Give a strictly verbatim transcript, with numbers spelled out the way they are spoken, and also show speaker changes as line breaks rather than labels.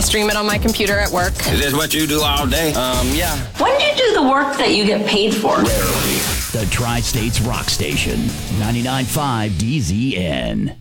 stream it on my computer at work.
Is this what you do all day? Um, yeah.
When do you do the work that you get paid for?
Rarely.
The Tri-States Rock Station, ninety-nine point five D Z N.